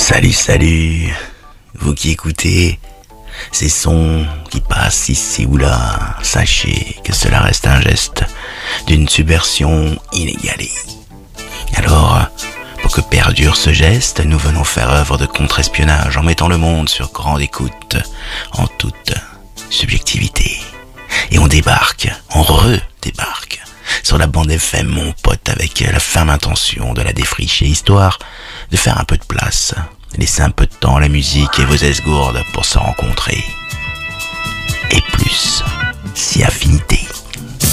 Salut, salut, vous qui écoutez ces sons qui passent ici ou là, sachez que cela reste un geste d'une subversion inégalée. Alors, pour que perdure ce geste, nous venons faire œuvre de contre-espionnage en mettant le monde sur grande écoute, en toute subjectivité. Et on débarque, on redébarque sur la bande FM, mon pote, avec la ferme intention de la défricher, histoire de faire un peu de place, laisser un peu de temps à la musique et vos esgourdes pour se rencontrer. Et plus, si affinité.